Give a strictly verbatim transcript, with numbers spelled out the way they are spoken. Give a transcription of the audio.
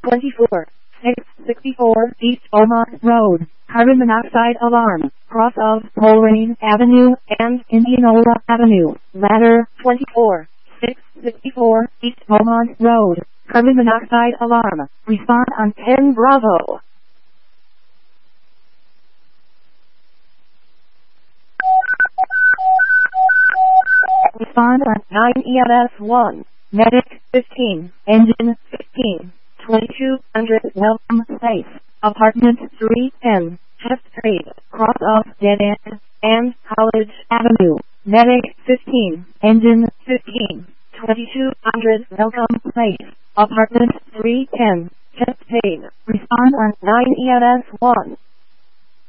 twenty-four, six sixty-four East Beaumont Road, carbon monoxide alarm, cross of Coleraine Avenue and Indianola Avenue. Ladder twenty-four, six sixty-four East Beaumont Road, carbon monoxide alarm. Respond on ten Bravo. Respond on nine E M S one. Medic fifteen, engine fifteen, twenty-two hundred Welcome Place, apartment three ten, Chest Trade, cross of Dead End and College Avenue. Medic fifteen, engine fifteen, twenty-two hundred Welcome Place, apartment three ten, Chest Trade. Respond on nine E M S one.